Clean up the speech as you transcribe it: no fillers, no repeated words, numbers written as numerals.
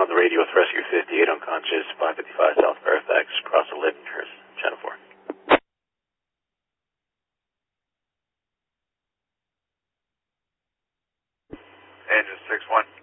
on the radio with Rescue 58, unconscious, 555 South Fairfax, across the Lindenhurst, Channel 4. Engine 6-1.